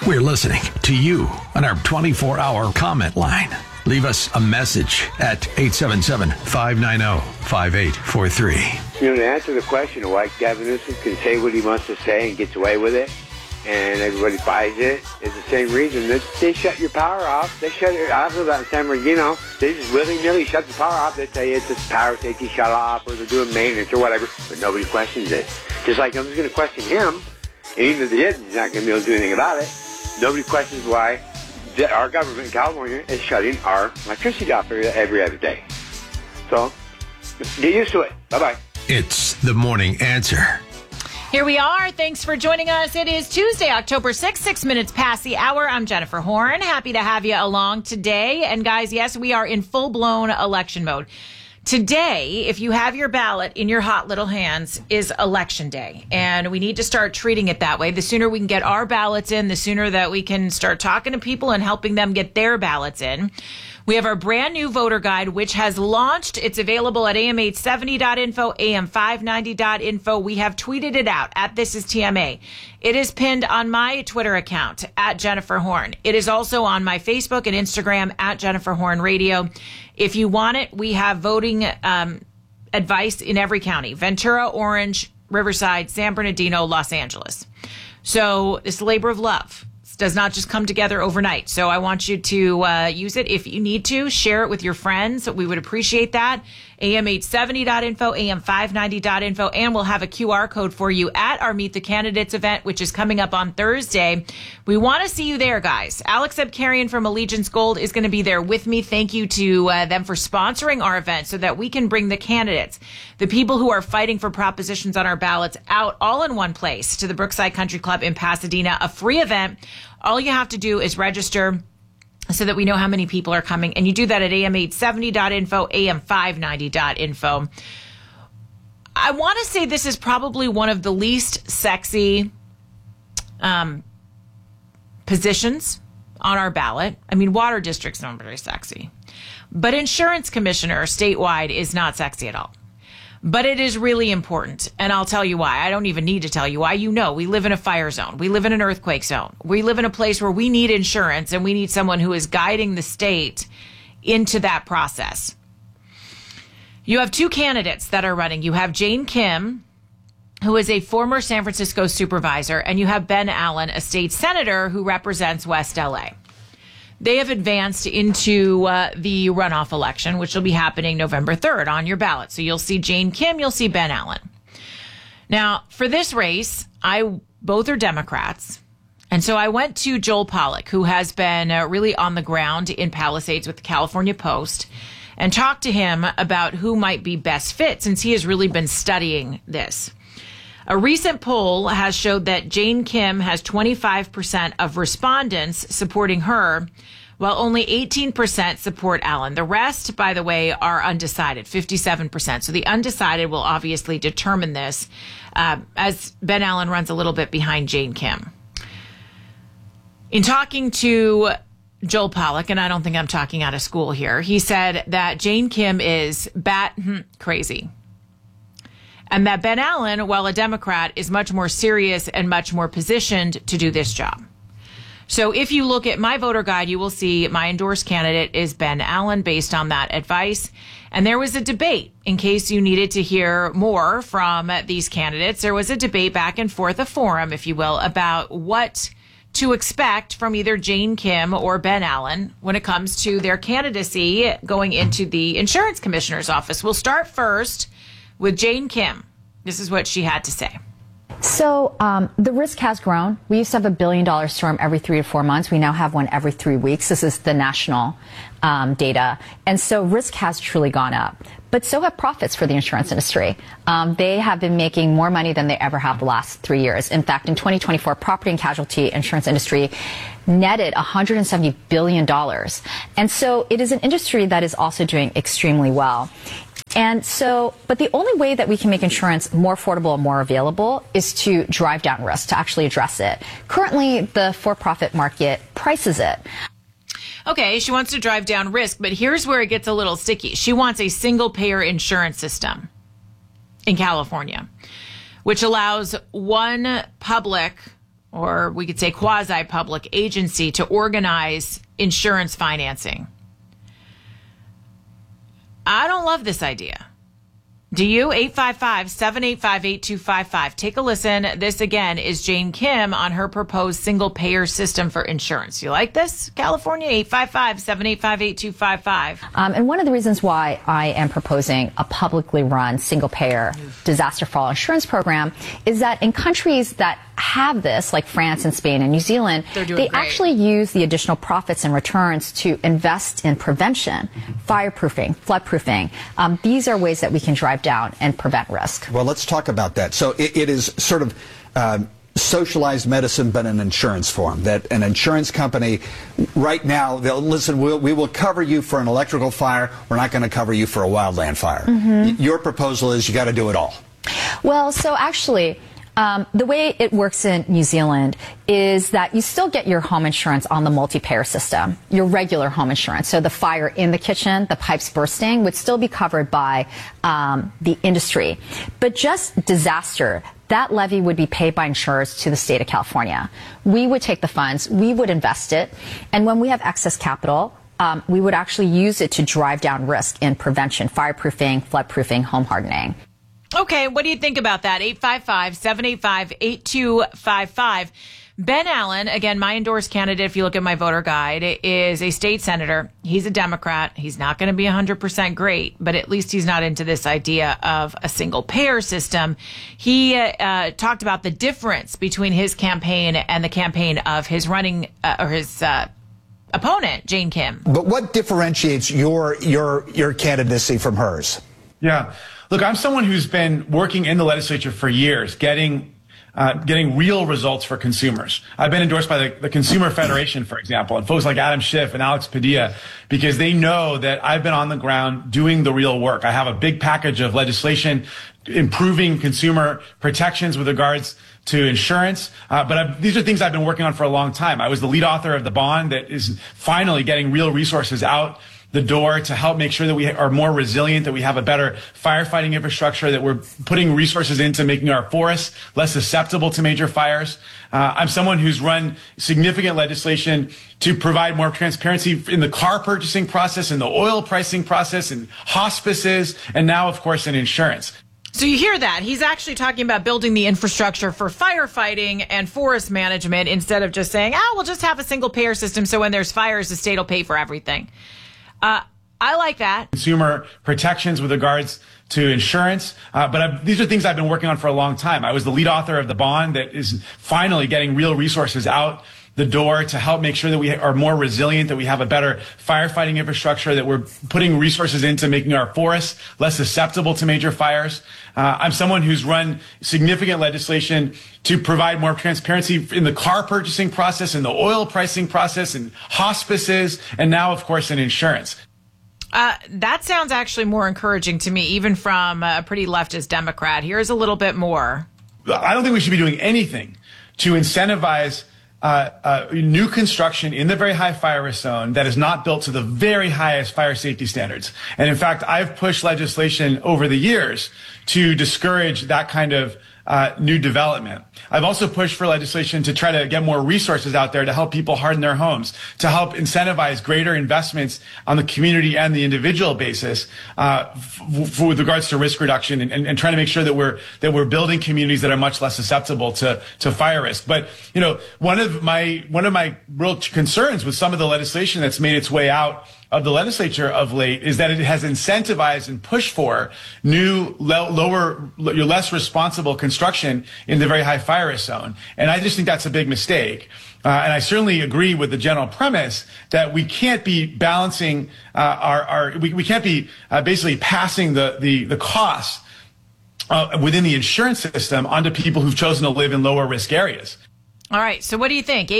We're listening to you on our 24-hour comment line. Leave us a message at 877-590-5843. To answer the question of why Gavin Newsom can say what he wants to say and gets away with it, and everybody buys it, is the same reason that they shut your power off. They shut it off about in San Bernardino. They just willy-nilly shut the power off. They say it's a power safety shut off, or they're doing maintenance or whatever, but nobody questions it. Just like I'm just going to question him, and even if they did, he's not going to be able to do anything about it. Nobody questions why our government in California is shutting our electricity off every other day. So, get used to it. Bye-bye. It's The Morning Answer. Here we are. Thanks for joining us. It is Tuesday, October 6th, 6 minutes past the hour. I'm Jennifer Horn. Happy to have you along today. And guys, yes, we are in full-blown election mode. Today, if you have your ballot in your hot little hands, is Election Day. And we need to start treating it that way. The sooner we can get our ballots in, the sooner that we can start talking to people and helping them get their ballots in. We have our brand new voter guide, which has launched. It's available at am870.info, am590.info. We have tweeted it out at This Is TMA. It is pinned on my Twitter account at Jennifer Horn. It is also on my Facebook and Instagram at Jennifer Horn Radio. If you want it, we have voting advice in every county: Ventura, Orange, Riverside, San Bernardino, Los Angeles. So this labor of love does not just come together overnight. So I want you to use it if you need to. Share it with your friends. We would appreciate that. am870.info, am590.info, and we'll have a QR code for you at our Meet the Candidates event, which is coming up on Thursday. We want to see you there, guys. Alex Abkarian from Allegiance Gold is going to be there with me. Thank you to them for sponsoring our event so that we can bring the candidates, the people who are fighting for propositions on our ballots, out all in one place to the Brookside Country Club in Pasadena, a free event. All you have to do is register so that we know how many people are coming. And you do that at am870.info, am590.info. I want to say this is probably one of the least sexy positions on our ballot. I mean, water districts aren't very sexy. But insurance commissioner statewide is not sexy at all. But it is really important, and I'll tell you why. I don't even need to tell you why. You know, we live in a fire zone. We live in an earthquake zone. We live in a place where we need insurance, and we need someone who is guiding the state into that process. You have two candidates that are running. You have Jane Kim, who is a former San Francisco supervisor, and you have Ben Allen, a state senator who represents West LA. They have advanced into the runoff election, which will be happening November 3rd on your ballot. So you'll see Jane Kim, you'll see Ben Allen. Now, for this race, both are Democrats. And so I went to Joel Pollack, who has been really on the ground in Palisades with the California Post, and talked to him about who might be best fit, since he has really been studying this. A recent poll has showed that Jane Kim has 25% of respondents supporting her, while only 18% support Allen. The rest, by the way, are undecided, 57%. So the undecided will obviously determine this, as Ben Allen runs a little bit behind Jane Kim. In talking to Joel Pollack, and I don't think I'm talking out of school here, he said that Jane Kim is bat crazy. And that Ben Allen, while a Democrat, is much more serious and much more positioned to do this job. So if you look at my voter guide, you will see my endorsed candidate is Ben Allen based on that advice. And there was a debate, in case you needed to hear more from these candidates. There was a debate back and forth, a forum, if you will, about what to expect from either Jane Kim or Ben Allen when it comes to their candidacy going into the insurance commissioner's office. We'll start first with Jane Kim. This is what she had to say. So the risk has grown. We used to have $1 billion storm every 3 to 4 months. We now have one every 3 weeks. This is the national data. And so risk has truly gone up. But so have profits for the insurance industry. They have been making more money than they ever have the last 3 years. In fact, in 2024, property and casualty insurance industry netted $170 billion. And so it is an industry that is also doing extremely well. And so, but the only way that we can make insurance more affordable and more available is to drive down risk, to actually address it. Currently, the for-profit market prices it. Okay, she wants to drive down risk, but here's where it gets a little sticky. She wants a single-payer insurance system in California, which allows one public or we could say quasi-public agency to organize insurance financing. I don't love this idea. Do you? 855-785-8255. Take a listen. This, again, is Jane Kim on her proposed single-payer system for insurance. You like this, California? 855-785-8255. And one of the reasons why I am proposing a publicly run single-payer disaster fall insurance program is that in countries that have this, like France and Spain and New Zealand, they actually use the additional profits and returns to invest in prevention, fireproofing, floodproofing. These are ways that we can drive down and prevent risk. Well, let's talk about that. So it is sort of socialized medicine, but in insurance form, that an insurance company right now, they'll listen, we will cover you for an electrical fire. We're not going to cover you for a wildland fire. Your proposal is you got to do it all. Well, so actually, the way it works in New Zealand is that you still get your home insurance on the multi-payer system, your regular home insurance. So the fire in the kitchen, the pipes bursting would still be covered by the industry. But just disaster, that levy would be paid by insurers to the state of California. We would take the funds, we would invest it, and when we have excess capital, we would actually use it to drive down risk in prevention, fireproofing, floodproofing, home hardening. Okay, what do you think about that? 855-785-8255. Ben Allen, again, my endorsed candidate, if you look at my voter guide, is a state senator. He's a Democrat. He's not going to be 100% great, but at least he's not into this idea of a single payer system. He talked about the difference between his campaign and the campaign of his running or his opponent, Jane Kim. But what differentiates your candidacy from hers? Yeah. Look, I'm someone who's been working in the legislature for years, getting real results for consumers. I've been endorsed by the Consumer Federation, for example, and folks like Adam Schiff and Alex Padilla, because they know that I've been on the ground doing the real work. I have a big package of legislation improving consumer protections with regards to insurance. But these are things I've been working on for a long time. I was the lead author of the bond that is finally getting real resources out the door to help make sure that we are more resilient, that we have a better firefighting infrastructure, that we're putting resources into making our forests less susceptible to major fires. I'm someone who's run significant legislation to provide more transparency in the car purchasing process, in the oil pricing process, in hospices, and now, of course, in insurance. So you hear that. He's actually talking about building the infrastructure for firefighting and forest management instead of just saying, we'll just have a single payer system so when there's fires, the state will pay for everything. I like that. Consumer protections with regards to insurance. But these are things I've been working on for a long time. I was the lead author of the bond that is finally getting real resources out the door to help make sure that we are more resilient, that we have a better firefighting infrastructure, that we're putting resources into making our forests less susceptible to major fires. I'm someone who's run significant legislation to provide more transparency in the car purchasing process, in the oil pricing process, in hospices, and now, of course, in insurance. That sounds actually more encouraging to me, even from a pretty leftist Democrat. Here's a little bit more. I don't think we should be doing anything to incentivize new construction in the very high fire risk zone that is not built to the very highest fire safety standards. And in fact, I've pushed legislation over the years to discourage that kind of new development. I've also pushed for legislation to try to get more resources out there to help people harden their homes, to help incentivize greater investments on the community and the individual basis with regards to risk reduction and trying to make sure that we're building communities that are much less susceptible to fire risk. But you know, one of my real concerns with some of the legislation that's made its way out of the legislature of late is that it has incentivized and pushed for new, less responsible construction in the very high fire risk zone. And I just think that's a big mistake. And I certainly agree with the general premise that we can't be balancing we can't be basically passing the costs within the insurance system onto people who've chosen to live in lower risk areas. All right. So what do you think?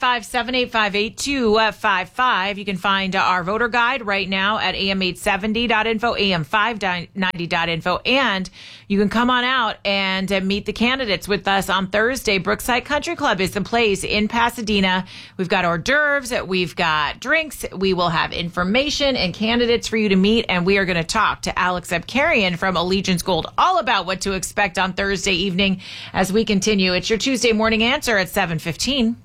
855-785-8255. You can find our voter guide right now at am870.info, am590.info. And you can come on out and meet the candidates with us on Thursday. Brookside Country Club is the place in Pasadena. We've got hors d'oeuvres. We've got drinks. We will have information and candidates for you to meet. And we are going to talk to Alex Abkarian from Allegiance Gold all about what to expect on Thursday evening as we continue. It's your Tuesday morning answer at 7. 7:15.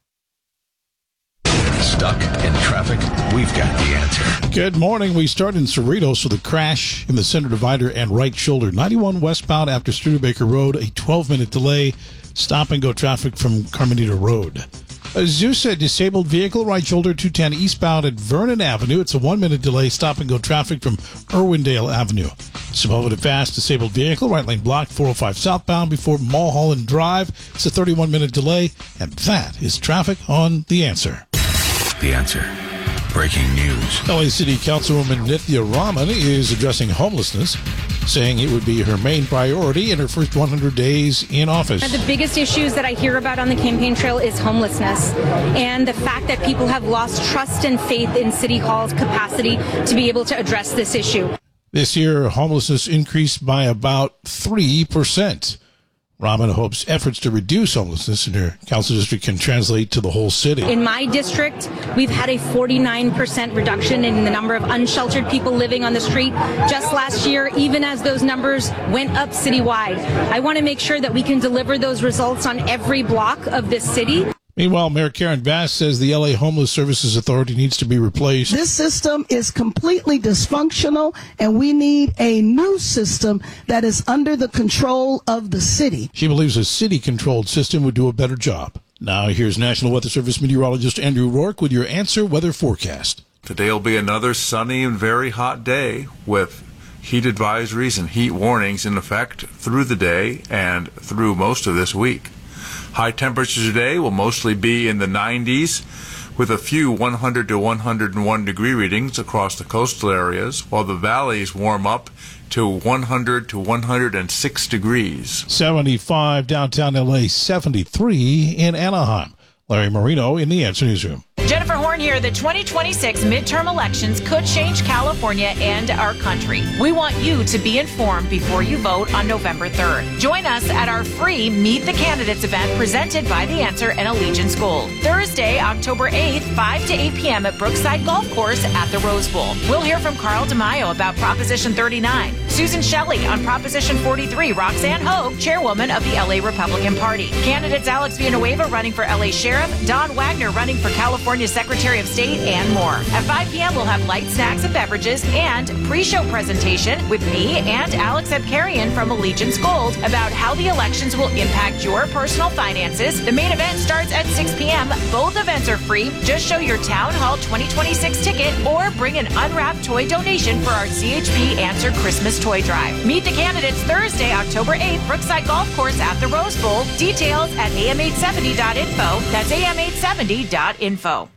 Stuck in traffic? We've got the answer. Good morning. We start in Cerritos with a crash in the center divider and right shoulder. 91 westbound after Studebaker Road, a 12-minute delay. Stop and go traffic from Carmenita Road. Azusa, disabled vehicle, right shoulder, 210 eastbound at Vernon Avenue. It's a 1-minute delay. Stop and go traffic from Irwindale Avenue. Sepulveda Fast, disabled vehicle, right lane blocked, 405 southbound before Mulholland Drive. It's a 31-minute delay. And that is traffic on The Answer. The Answer. Breaking news. LA City Councilwoman Nithya Raman is addressing homelessness, saying it would be her main priority in her first 100 days in office. The biggest issues that I hear about on the campaign trail is homelessness and the fact that people have lost trust and faith in City Hall's capacity to be able to address this issue. This year, homelessness increased by about 3%. Raman hopes efforts to reduce homelessness in her council district can translate to the whole city. In my district, we've had a 49% reduction in the number of unsheltered people living on the street just last year, even as those numbers went up citywide. I want to make sure that we can deliver those results on every block of this city. Meanwhile, Mayor Karen Bass says the LA Homeless Services Authority needs to be replaced. This system is completely dysfunctional, and we need a new system that is under the control of the city. She believes a city-controlled system would do a better job. Now, here's National Weather Service meteorologist Andrew Rourke with your Answer weather forecast. Today will be another sunny and very hot day with heat advisories and heat warnings in effect through the day and through most of this week. High temperatures today will mostly be in the 90s, with a few 100 to 101 degree readings across the coastal areas, while the valleys warm up to 100 to 106 degrees. 75 downtown LA, 73 in Anaheim. Larry Marino in the Answer Newsroom. Jennifer Horn here. The 2026 midterm elections could change California and our country. We want you to be informed before you vote on November 3rd. Join us at our free Meet the Candidates event presented by The Answer and Allegiance Gold. Thursday, October 8th, 5 to 8 p.m. at Brookside Golf Course at the Rose Bowl. We'll hear from Carl DeMaio about Proposition 39, Susan Shelley on Proposition 43, Roxanne Hogue, chairwoman of the LA Republican Party. Candidates Alex Villanueva running for LA Sheriff, Don Wagner running for California Secretary of State, and more. At 5 p.m., we'll have light snacks and beverages and pre-show presentation with me and Alex Abkarian from Allegiance Gold about how the elections will impact your personal finances. The main event starts at 6 p.m. Both events are free. Just show your Town Hall 2026 ticket or bring an unwrapped toy donation for our CHP Answer Christmas Toy Drive. Meet the candidates Thursday, October 8th, Brookside Golf Course at the Rose Bowl. Details at am870.info. That's am870.info.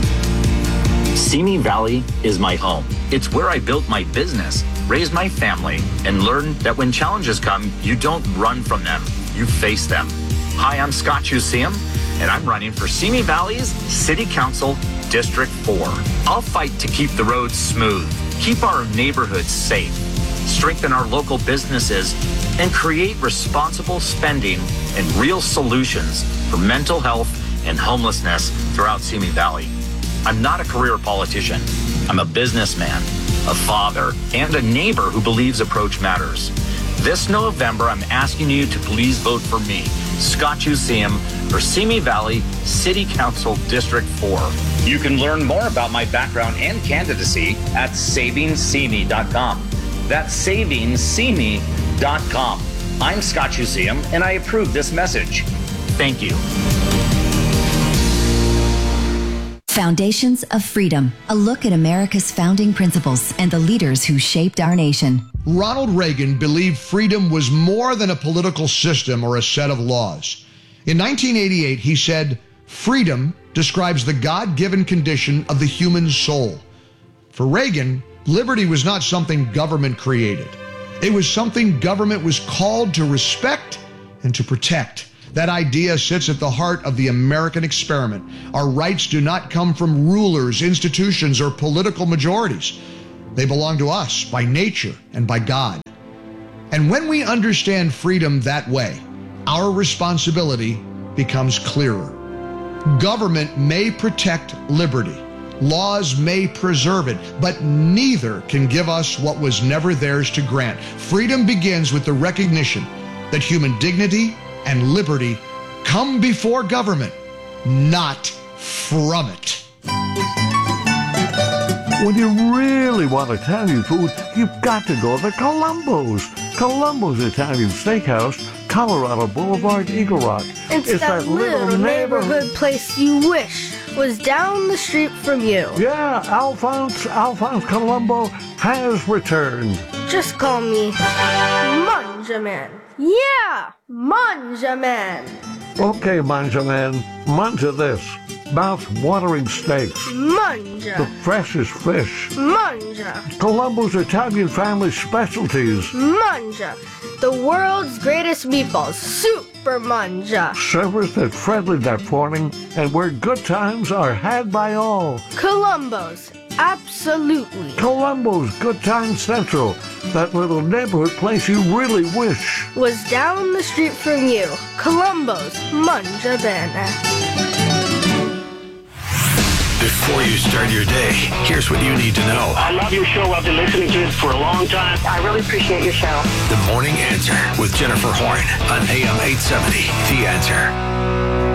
Simi Valley is my home. It's where I built my business, raised my family, and learned that when challenges come, you don't run from them, you face them. Hi, I'm Scott Useum, and I'm running for Simi Valley's City Council District 4. I'll fight to keep the roads smooth, keep our neighborhoods safe, strengthen our local businesses, and create responsible spending and real solutions for mental health and homelessness throughout Simi Valley. I'm not a career politician. I'm a businessman, a father, and a neighbor who believes approach matters. This November, I'm asking you to please vote for me, Scott Useum, for Simi Valley City Council District 4. You can learn more about my background and candidacy at savingsimi.com. That's savingsimi.com. I'm Scott Useum, and I approve this message. Thank you. Foundations of Freedom, a look at America's founding principles and the leaders who shaped our nation. Ronald Reagan believed freedom was more than a political system or a set of laws. In 1988, he said, "Freedom describes the God-given condition of the human soul." For Reagan, liberty was not something government created. It was something government was called to respect and to protect. That idea sits at the heart of the American experiment. Our rights do not come from rulers, institutions, or political majorities. They belong to us by nature and by God. And when we understand freedom that way, our responsibility becomes clearer. Government may protect liberty. Laws may preserve it, but neither can give us what was never theirs to grant. Freedom begins with the recognition that human dignity and liberty come before government, not from it. When you really want Italian food, you've got to go to Columbo's. Columbo's Italian Steakhouse, Colorado Boulevard, Eagle Rock. It's that little neighborhood place you wish was down the street from you. Yeah, Alphonse Columbo has returned. Just call me Manjaman. Yeah, Manjaman. Okay, Manjaman, manja this. Mouth-watering steaks. Manja. The freshest fish. Manja. Columbo's Italian family specialties. Manja. The world's greatest meatballs. Super Manja. Serviced at friendly that morning, and where good times are had by all. Columbo's. Absolutely. Columbo's Good Times Central. That little neighborhood place you really wish was down the street from you. Columbo's Manjaman. Before you start your day, here's what you need to know. I love your show. I've been listening to it for a long time. I really appreciate your show. The Morning Answer with Jennifer Horn on AM 870. The Answer.